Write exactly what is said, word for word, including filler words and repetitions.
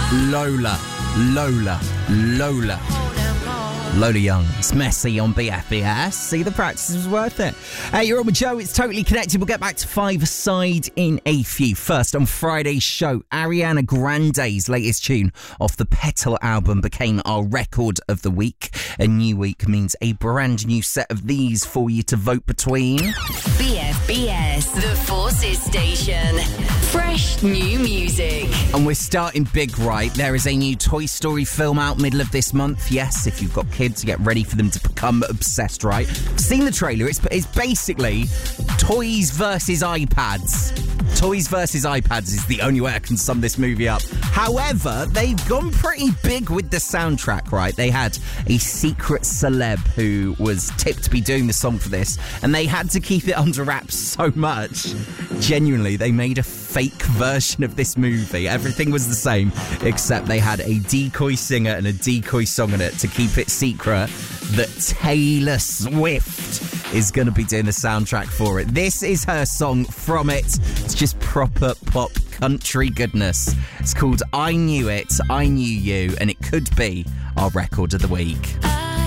Lola, Lola, Lola. Lola Young. It's Messy on B F B S. See, the practice was worth it. Hey, you're on with Joe. It's Totally Connected. We'll get back to five-a-side in a few. First, on Friday's show, Ariana Grande's latest tune off the Petal album became our record of the week. A new week means a brand new set of these for you to vote between. B F B S, the Forces Station. Fresh new music. And we're starting big, right? There is a new Toy Story film out middle of this month. Yes, if you've got kids, get ready for them to become obsessed, right? Seen the trailer. It's, it's basically toys versus iPads. Toys versus iPads is the only way I can sum this movie up. However, they've gone pretty big with the soundtrack, right? They had a secret celeb who was tipped to be doing the song for this, and they had to keep it under wraps so much. Genuinely, they made a fake version of this movie. Everything was the same, except they had a decoy singer and a decoy song in it to keep it secret that Taylor Swift is going to be doing the soundtrack for it. This is her song from it. It's just proper pop country goodness. It's called I Knew It, I Knew You, and it could be our record of the week.